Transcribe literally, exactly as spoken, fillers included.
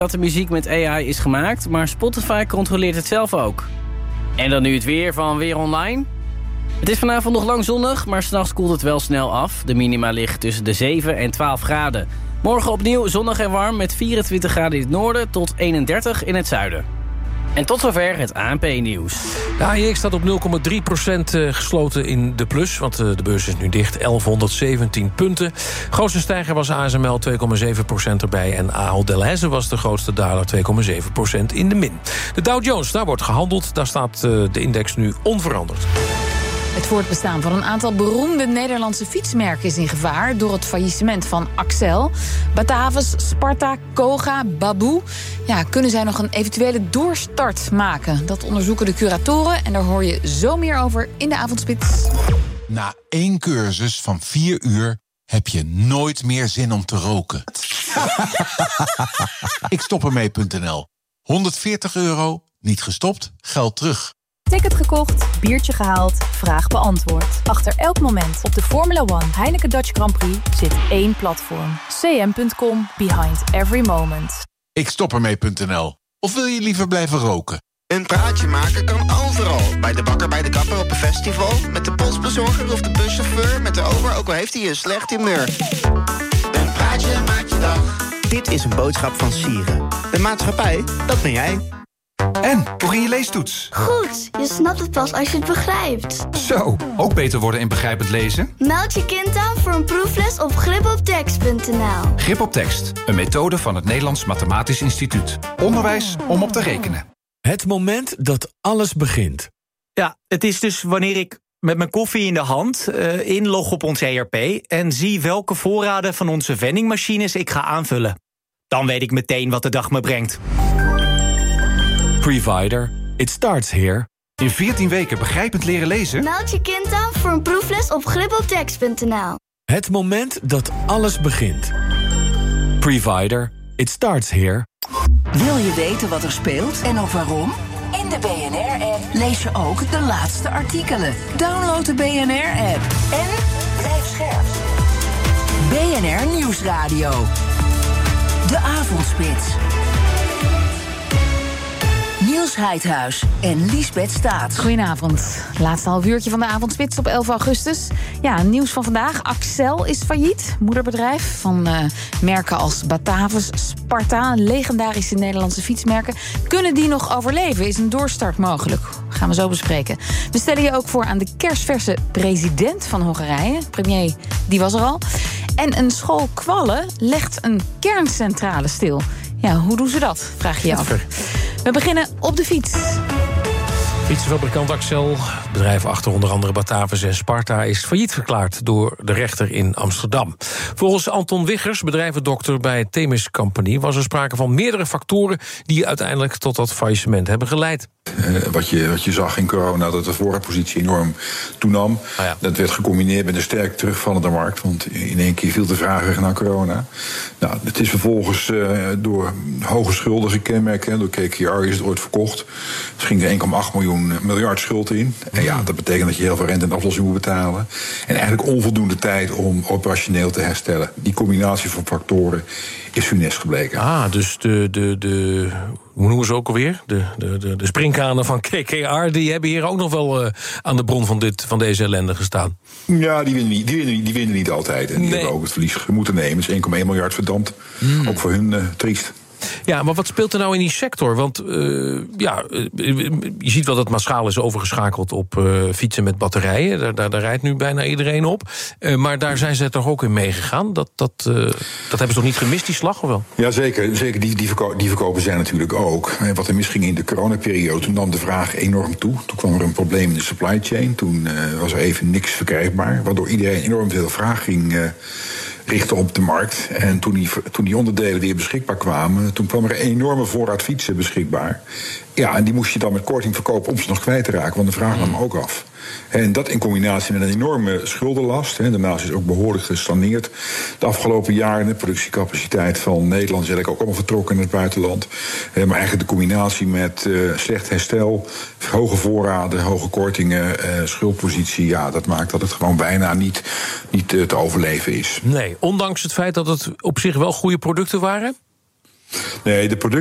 dat de muziek met A I is gemaakt, maar Spotify controleert het zelf ook. En dan nu het weer van Weer Online. Het is vanavond nog lang zonnig, maar 's nachts koelt het wel snel af. De minima ligt tussen de zeven en twaalf graden. Morgen opnieuw zonnig en warm met vierentwintig graden in het noorden tot eenendertig in het zuiden. En tot zover het A N P-nieuws. De A E X staat op nul komma drie procent gesloten in de plus, want de beurs is nu dicht, elfhonderdzeventien punten. Grootste stijger was A S M L, twee komma zeven procent erbij. En Ahold Delhaize was de grootste daler, twee komma zeven procent in de min. De Dow Jones, daar wordt gehandeld, daar staat de index nu onveranderd. Het voortbestaan van een aantal beroemde Nederlandse fietsmerken is in gevaar door het faillissement van Axel. Batavus, Sparta, Koga, Baboe. Ja, kunnen zij nog een eventuele doorstart maken? Dat onderzoeken de curatoren en daar hoor je zo meer over in de avondspits. Na één cursus van vier uur heb je nooit meer zin om te roken. Ik stop ermee punt n l. honderdveertig euro, niet gestopt, geld terug. Ticket gekocht, biertje gehaald, vraag beantwoord. Achter elk moment op de Formula One Heineken Dutch Grand Prix zit één platform. c m punt com, behind every moment. Ik stop ermee punt n l. Of wil je liever blijven roken? Een praatje maken kan overal. Bij de bakker, bij de kapper, op een festival. Met de postbezorger of de buschauffeur. Met de ober, ook al heeft hij een slecht humeur. Een praatje maakt je dag. Dit is een boodschap van Sieren. De maatschappij, dat ben jij. En, hoe ging je leestoets? Goed, je snapt het pas als je het begrijpt. Zo, ook beter worden in begrijpend lezen? Meld je kind aan voor een proefles op grip op tekst punt n l. Grip op tekst, een methode van het Nederlands Mathematisch Instituut. Onderwijs om op te rekenen. Het moment dat alles begint. Ja, het is dus wanneer ik met mijn koffie in de hand uh, inlog op ons E R P... en zie welke voorraden van onze vendingmachines ik ga aanvullen. Dan weet ik meteen wat de dag me brengt. Previder, it starts here. In veertien weken begrijpend leren lezen? Meld je kind aan voor een proefles op grip op tekst punt n l. Het moment dat alles begint. Previder, it starts here. Wil je weten wat er speelt en ook waarom? In de B N R-app lees je ook de laatste artikelen. Download de B N R-app en blijf scherp. B N R Nieuwsradio. De Avondspits. Niels Heidhuis en Liesbeth Staats. Goedenavond. Laatste half uurtje van de avondspits op elf augustus. Ja, nieuws van vandaag. Axel is failliet. Moederbedrijf van uh, merken als Batavus, Sparta, legendarische Nederlandse fietsmerken. Kunnen die nog overleven? Is een doorstart mogelijk? Gaan we zo bespreken. We stellen je ook voor aan de kerstverse president van Hongarije. Premier, die was er al. En een school Kwallen legt een kerncentrale stil. Ja, hoe doen ze dat? Vraag je je af. We beginnen op de fiets. Fietsenfabrikant Axel, het bedrijf achter onder andere Batavus en Sparta, is failliet verklaard door de rechter in Amsterdam. Volgens Anton Wiggers, bedrijvendokter bij Themis Company, was er sprake van meerdere factoren die uiteindelijk tot dat faillissement hebben geleid. Uh, wat, je, wat je zag in corona, dat de voorraadpositie enorm toenam. Ah ja. Dat werd gecombineerd met een sterk terugvallende markt, want in één keer viel de vraag weg naar corona. Nou, het is vervolgens uh, door hoge schulden gekenmerkt. Door K K R is het ooit verkocht. Dus ging er één komma acht miljoen miljard schuld in. En ja, dat betekent dat je heel veel rente en aflossing moet betalen. En eigenlijk onvoldoende tijd om operationeel te herstellen. Die combinatie van factoren is funest gebleken. Ah, dus de, de, de hoe noemen ze ook alweer? De, de, de, de springkanen van K K R, die hebben hier ook nog wel uh, aan de bron van, dit, van deze ellende gestaan. Ja, die winnen niet, die winnen, die winnen niet altijd. En die nee. hebben ook het verlies moeten nemen. Dus één komma één miljard verdampt. Mm. Ook voor hun uh, triest. Ja, maar wat speelt er nou in die sector? Want uh, ja, uh, je ziet wel dat massaal is overgeschakeld op uh, fietsen met batterijen. Daar, daar, daar rijdt nu bijna iedereen op. Uh, maar daar zijn ze toch ook in meegegaan? Dat, dat, uh, dat hebben ze toch niet gemist, die slag, of wel? Ja, zeker. zeker. Die, die, verko- die verkopen zijn natuurlijk ook. En wat er misging in de coronaperiode, toen nam de vraag enorm toe. Toen kwam er een probleem in de supply chain. Toen uh, was er even niks verkrijgbaar. Waardoor iedereen enorm veel vraag ging Uh, richten op de markt. En toen die, toen die onderdelen weer beschikbaar kwamen, toen kwam er een enorme voorraad fietsen beschikbaar. Ja, en die moest je dan met korting verkopen om ze nog kwijt te raken, want de vraag nam ook af. En dat in combinatie met een enorme schuldenlast. Hè, daarnaast is ook behoorlijk gestagneerd de afgelopen jaren. De productiecapaciteit van Nederland is eigenlijk ook allemaal vertrokken in het buitenland. Eh, maar eigenlijk de combinatie met uh, slecht herstel, hoge voorraden, hoge kortingen, uh, schuldpositie, ja, dat maakt dat het gewoon bijna niet, niet uh, te overleven is. Nee, ondanks het feit dat het op zich wel goede producten waren? Nee, de producten